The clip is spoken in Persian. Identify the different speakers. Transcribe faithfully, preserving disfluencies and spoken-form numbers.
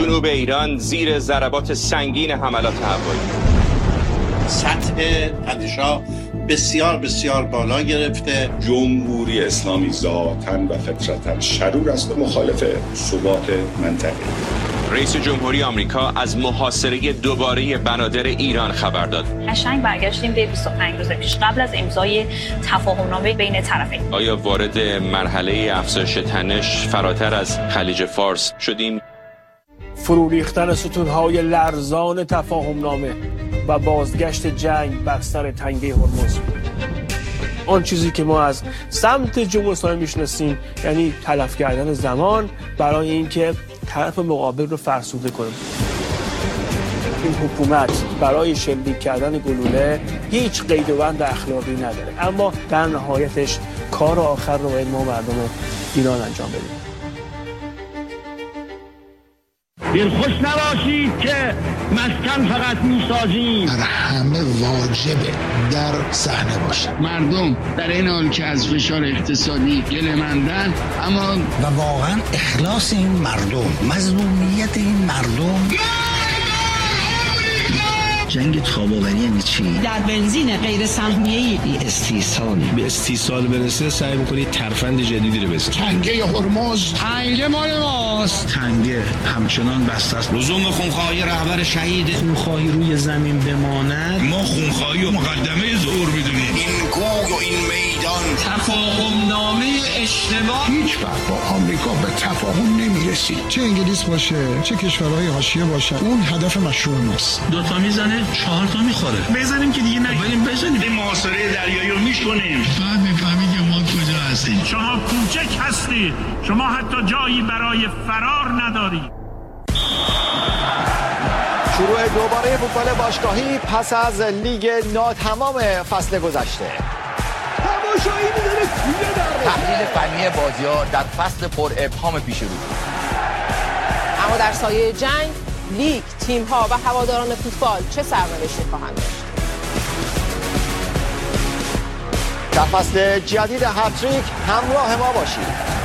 Speaker 1: جنوب ایران زیر ضربات سنگین حملات هوایی.
Speaker 2: سطح تنش‌ها بسیار بسیار بالا گرفته.
Speaker 3: جمهوری اسلامی ذاتاً و فطرتاً شرور است و مخالف ثبات منطقه.
Speaker 1: رئیس جمهوری آمریکا از محاصره دوباره بنادر ایران خبر داد.
Speaker 4: قشنگ برگشتیم به بیست و پنج روز پیش قبل از امضای تفاهمنامه بین طرفین.
Speaker 1: آیا وارد مرحله افزایش تنش فراتر از خلیج فارس شدیم؟
Speaker 5: فرو ریختن ستون‌های لرزان تفاهمنامه و بازگشت جنگ بر سر تنگه هرمز. آن چیزی که ما از سمت جمهوری اسلامی میشناسیم، یعنی تلف کردن زمان برای اینکه طرف مقابل رو فرسوده کنیم. این حکومت برای شلیک کردن گلوله هیچ قید و بند اخلاقی نداره، اما در نهایتش کار آخر رو باید ما مردم ایران انجام بدیم.
Speaker 6: دلخوش نباشید که مسکن فقط میسازیم.
Speaker 7: در همه واجبه در صحنه باشه.
Speaker 8: مردم در این حال که از فشار اقتصادی گله‌مندن، اما
Speaker 7: و واقعا اخلاص این مردم، مظلومیت این مردم.
Speaker 9: جنگ تاباوری یعنی چی؟
Speaker 10: در بنزین غیر سهمیه‌ای
Speaker 9: استیصال
Speaker 11: به استیصال برسه سعی می‌کنید ترفند جدیدی رو بزنید.
Speaker 7: تنگه هرمز،
Speaker 9: تنگه مال ماست. تنگه همچنان بسته است.
Speaker 12: لزوم خونخواهی رهبر شهید،
Speaker 11: خونخواهی روی زمین بماند.
Speaker 12: ما خونخواهی و مقدمه ظهور می‌دونیم. این کوه و این میدان
Speaker 13: تفاهمنامه اجتماع
Speaker 7: هیچ وقت با آمریکا به تفاهم نمی‌رسید.
Speaker 14: چه انگلیس باشه، چه کشورهای حاشیه باشه، اون هدف مشروع ماست.
Speaker 11: دو تا میزنه چهار تا میخوره.
Speaker 12: بزنیم که دیگه نگیم بزنیم. این محاصره دریایی رو میشکنیم.
Speaker 8: فهم میفهمید که ما کجا هستیم.
Speaker 6: شما کوچک هستید. شما حتی جایی برای فرار ندارید.
Speaker 15: شروع دوباره فوتبال باشگاهی پس از لیگ ناتمام فصل گذشته.
Speaker 16: تماشایی می‌داره کوله در
Speaker 17: تحلیل فنی بازی‌ها در فصل پر ابهام پیش رو.
Speaker 18: اما در سایه جنگ لیگ، تیم‌ها و هواداران فوتبال چه سرنوشتی خواهند داشت؟
Speaker 15: در فصل جدید هتریک همراه ما باشید.